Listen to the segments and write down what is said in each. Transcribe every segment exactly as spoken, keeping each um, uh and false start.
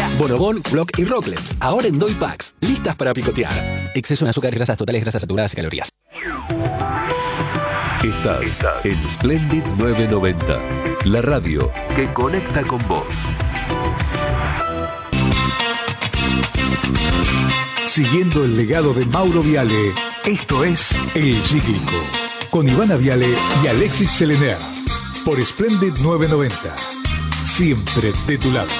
Aura. Bonobón, Block y Rocklets. Ahora en Doy Packs. Listas para picotear. Exceso en azúcar, grasas totales, grasas saturadas y calorías. Estás, Estás en Splendid novecientos noventa. La radio que conecta con vos. Siguiendo el legado de Mauro Viale, esto es El Cíclico, con Ivana Viale y Alexis Selener, por Splendid novecientos noventa. Siempre de tu lado.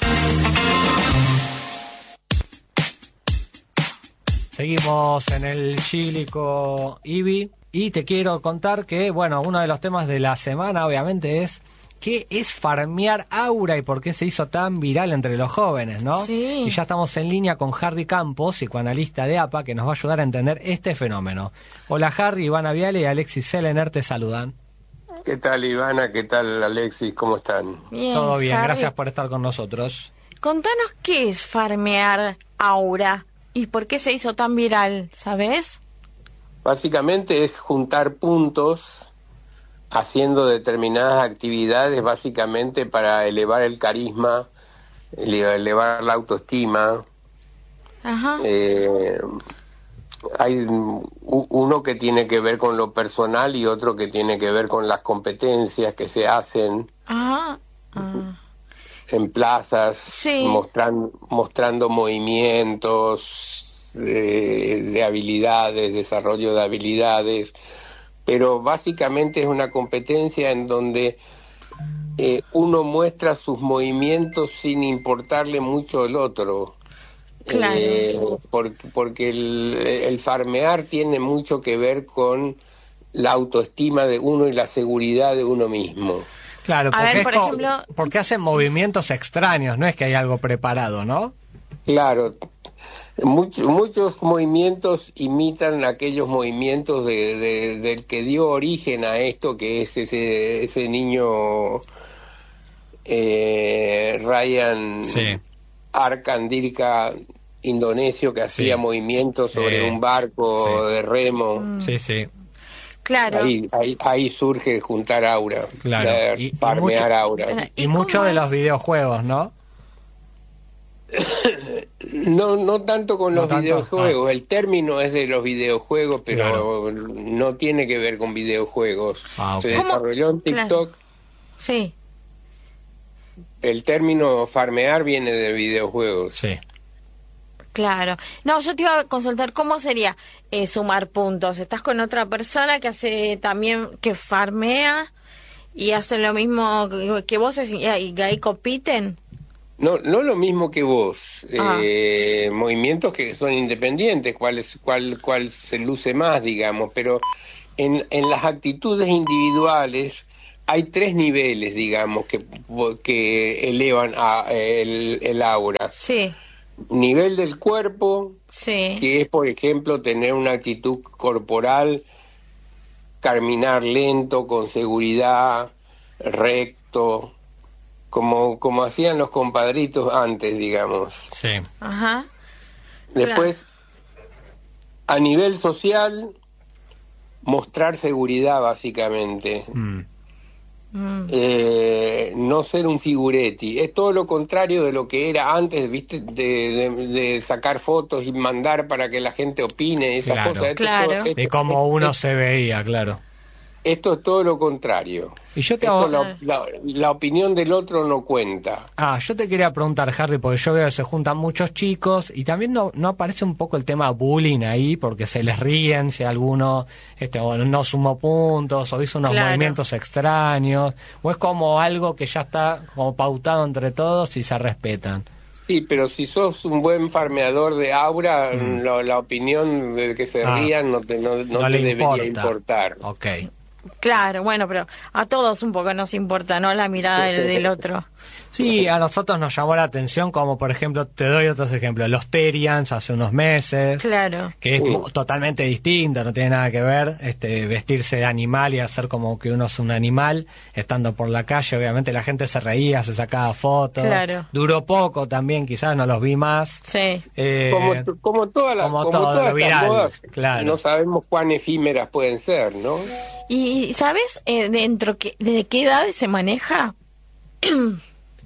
Seguimos en El Cíclico, Ivi, y te quiero contar que, bueno, uno de los temas de la semana, obviamente, es ¿qué es farmear aura y por qué se hizo tan viral entre los jóvenes, no? Sí. Y ya estamos en línea con Harry Campos, psicoanalista de A P A, que nos va a ayudar a entender este fenómeno. Hola Harry, Ivana Viale y Alexis Selener te saludan. ¿Qué tal Ivana? ¿Qué tal Alexis? ¿Cómo están? Bien, Todo bien, Harry. gracias por estar con nosotros. Contanos qué es farmear aura y por qué se hizo tan viral, ¿sabes? Básicamente es juntar puntos haciendo determinadas actividades básicamente para elevar el carisma, ele- elevar la autoestima. Ajá. Eh, hay u- uno que tiene que ver con lo personal y otro que tiene que ver con las competencias que se hacen Ajá. Ah. en plazas, Sí. mostran- mostrando movimientos de, de habilidades, desarrollo de habilidades, pero básicamente es una competencia en donde eh, uno muestra sus movimientos sin importarle mucho el otro. Claro. Eh, porque porque el, el farmear tiene mucho que ver con la autoestima de uno y la seguridad de uno mismo. Claro, A porque, ver, es por co- ejemplo- porque hacen movimientos extraños, no es que hay algo preparado, ¿no? Claro, muchos muchos movimientos imitan aquellos movimientos de, de- del que dio origen a esto, que es ese ese niño eh, Ryan Sí. Arkandirka indonesio que hacía Sí. movimientos sobre Sí. un barco Sí. de remo. Sí, sí, Claro. Ahí, ahí, ahí surge juntar aura, claro. de Y- y farmear mucho- aura. ¿Y Y mucho cómo de es? los videojuegos, ¿no? No, no tanto con No los tanto, videojuegos. ah. El término es de los videojuegos, pero Claro. no tiene que ver con videojuegos. Ah, ok. Se ¿Cómo? desarrolló en TikTok. Claro. Sí. El término farmear viene de videojuegos. Sí. Claro. No, yo te iba a consultar cómo sería eh, sumar puntos. Estás con otra persona que hace también, que farmea y hace lo mismo que, que vos y, y ahí compiten. No, no lo mismo que vos. Ah. Eh, movimientos que son independientes, cuál, es, cuál, cuál se luce más, digamos, pero en, en las actitudes individuales hay tres niveles, digamos, que, que elevan a, el, el aura. Sí, Nivel del cuerpo, sí. que es, por ejemplo, tener una actitud corporal, caminar lento, con seguridad, recto, como, como hacían los compadritos antes, digamos. Sí. Ajá. Después, a nivel social, mostrar seguridad, básicamente. Mm. Mm. Eh, no ser un figuretti. Es todo lo contrario de lo que era antes, ¿viste? De, de, de sacar fotos y mandar para que la gente opine, esas Claro. cosas. Esto es Claro. todo- esto- Y como uno es- se veía, claro. Esto es todo lo contrario. Y yo te Esto, hago... la, la- la opinión del otro no cuenta. Ah, yo te quería preguntar, Harry, porque yo veo que se juntan muchos chicos y también no, no aparece un poco el tema bullying ahí, porque se les ríen si alguno este, o no sumó puntos o hizo unos Claro. movimientos extraños, o es como algo que ya está como pautado entre todos y se respetan. Sí, pero si sos un buen farmeador de aura, la, la opinión de que se Mm. Ah. rían no te, no, no No te le debería importa. importar. Ok. Claro, bueno, pero a todos un poco nos importa, ¿no? La mirada del, del otro. Sí, a nosotros nos llamó la atención, como por ejemplo, te doy otros ejemplos, los Terians hace unos meses, Claro. que es Sí. mo- totalmente distinto, no tiene nada que ver, este, vestirse de animal y hacer como que uno es un animal, estando por la calle, obviamente la gente se reía, se sacaba fotos, Claro. duró poco también, quizás no los vi más. Sí. Eh, Como, t- como todas las como como todo, todas lo estas viral, modas, claro. no sabemos cuán efímeras pueden ser, ¿no? ¿Y sabes eh, dentro que, de qué edades se maneja?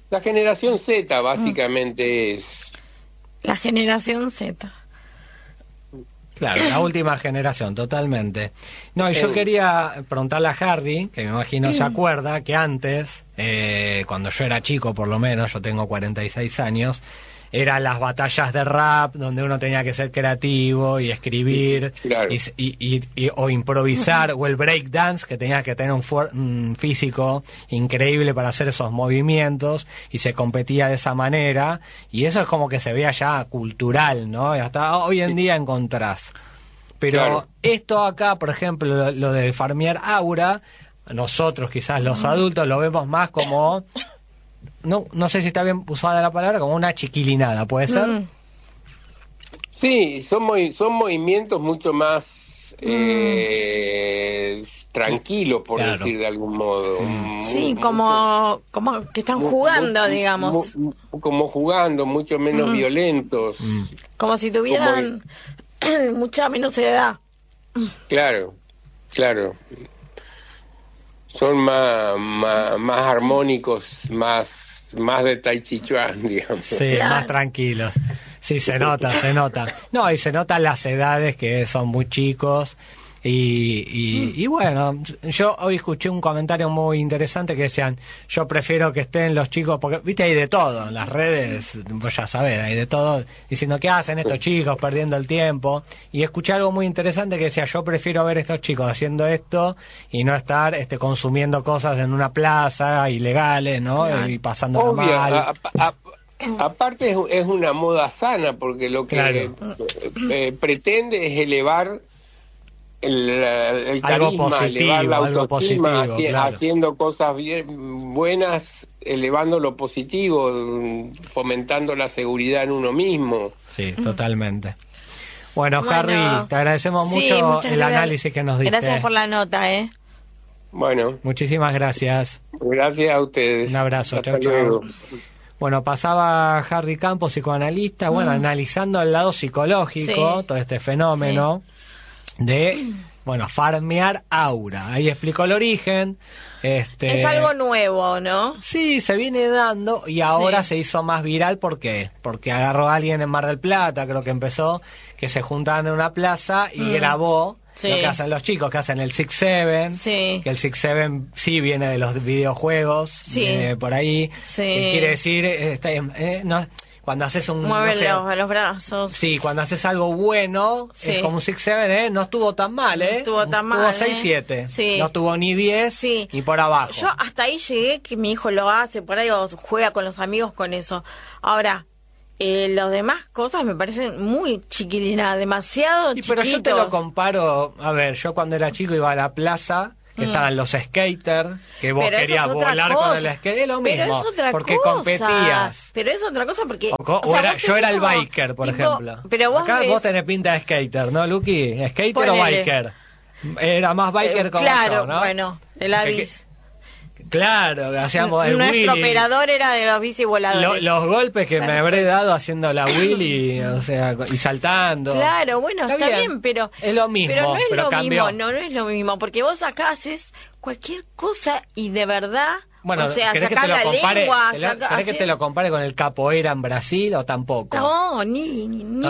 La generación Z básicamente es... La generación Z. Claro, la última generación, totalmente. No, y yo quería preguntarle a Harry, que me imagino se acuerda, que antes, eh, cuando yo era chico por lo menos, yo tengo cuarenta y seis años, eran las batallas de rap donde uno tenía que ser creativo y escribir, claro. y, y, y, y, o improvisar, o el breakdance, que tenía que tener un, fuer, un físico increíble para hacer esos movimientos, y se competía de esa manera, y eso es como que se veía ya cultural, ¿no? Y hasta hoy en día encontrás. Pero claro. Esto acá, por ejemplo, lo, lo de farmear aura, nosotros quizás los adultos lo vemos más como... No, no sé si está bien usada la palabra, como una chiquilinada, ¿puede ser? Mm. Sí, son, movi- son movimientos mucho más eh, mm. tranquilos, por claro. decir de algún modo. Mm. Sí, mucho, como, como que están jugando, mucho, digamos. Mu- como jugando, mucho menos mm. violentos. Mm. Como si tuvieran como... mucha menos edad. Claro, claro. Son más, más, más armónicos, más, más de Tai Chi Chuan, digamos. Sí, claro. Más tranquilos. Sí, se nota, se nota. No, y se notan las edades que son muy chicos. Y, y, y bueno, yo hoy escuché un comentario muy interesante que decían, yo prefiero que estén los chicos, porque viste, hay de todo en las redes, vos ya sabés, hay de todo, diciendo qué hacen estos chicos perdiendo el tiempo, y escuché algo muy interesante que decía, yo prefiero ver a estos chicos haciendo esto y no estar este consumiendo cosas en una plaza ilegales, ¿no? Claro. Y pasándolo Obvio, mal. A, a, aparte es, es una moda sana, porque lo que claro. eh, eh, pretende es elevar el, el algo carisma, positivo, elevar la algo autoestima, positivo, haci- claro. haciendo cosas bien buenas, elevando lo positivo, fomentando la seguridad en uno mismo. Sí, totalmente. Bueno, Bueno, Harry, te agradecemos sí, mucho el gracias. análisis que nos diste. Gracias por la nota, ¿eh? Bueno, muchísimas gracias. gracias a ustedes. Un abrazo, Hasta chau, chau. luego. Bueno, pasaba Harry Campos, psicoanalista, bueno, mm. analizando el lado psicológico, sí. todo este fenómeno sí. de, bueno, farmear aura. Ahí explicó el origen. Este, es algo nuevo, ¿no? Sí, se viene dando y ahora sí. se hizo más viral. ¿Por qué? Porque agarró a alguien en Mar del Plata, creo que empezó, que se juntaban en una plaza y mm. grabó sí. lo que hacen los chicos, que hacen el Six Seven, sí. que el Six Seven sí viene de los videojuegos, sí. viene por ahí, sí. eh, quiere decir, eh, está, eh, no, cuando haces un... Mueve no sé, los, los brazos. Sí, cuando haces algo bueno, sí. es como un Six Seven, ¿eh? No estuvo tan mal, ¿eh? No estuvo tan estuvo mal, seis siete, ¿eh? Sí. No estuvo ni diez sí. ni por abajo. Yo hasta ahí llegué, que mi hijo lo hace, por ahí o juega con los amigos con eso. Ahora... Eh, las demás cosas me parecen muy chiquilinas, demasiado sí, chiquitos. Pero yo te lo comparo, a ver, yo cuando era chico iba a la plaza, que mm. estaban los skaters, que vos pero querías es volar cosa. con el skate, es lo pero mismo, es otra porque cosa. competías. Pero es otra cosa porque... O, o, o sea, era, yo era el biker, por tipo, ejemplo. Pero vos Acá ves... vos tenés pinta de skater, ¿no, Luqui? ¿Skater Ponele. o biker? Era más biker eh, como claro, yo, ¿no? bueno, de la bici. Claro, hacíamos el Nuestro wheelie. operador era de los bici voladores. Lo, los golpes que claro, me habré dado haciendo la wheelie, o sea, y saltando. Claro, bueno, está, está bien. bien, pero... Es lo mismo, pero no es pero lo cambió. mismo, no, no es lo mismo, porque vos acá haces cualquier cosa y de verdad... Bueno, o sea, ¿querés, que te, lo la compare, lengua, te lo, saca, ¿querés que te lo compare con el capoeira en Brasil o tampoco? No, ni... ni